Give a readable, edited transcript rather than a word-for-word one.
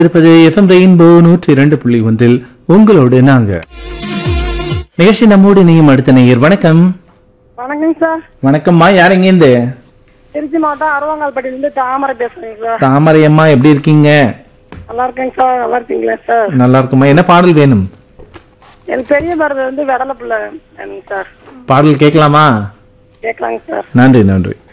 இருப்பது FM rainbow 102.1 உங்களோடு நாங்க நிகழ்ச்சி நம்மோடு நீயும் அடுத்த நேயர். வணக்கம். வணக்கம் சார். வணக்கம்மா, யார் எங்கேருந்து? திருச்சி மாவட்டம் அருவங்கால்பட்டியிலிருந்து தாமரை பேசுறேங்க சார். தாமரை அம்மா, எப்படி இருக்கீங்க? நல்லா இருக்கேங்க சார். நல்லா இருக்கீங்களா சார்? நல்லா இருக்குமா. என்ன பாடல் வேணும்? எனக்கு பெரிய மருந்து வந்து வெடலை பிள்ளை வேணுங்க சார். பாடல் கேட்கலாமா? கேட்கலாங்க சார். நன்றி நன்றி.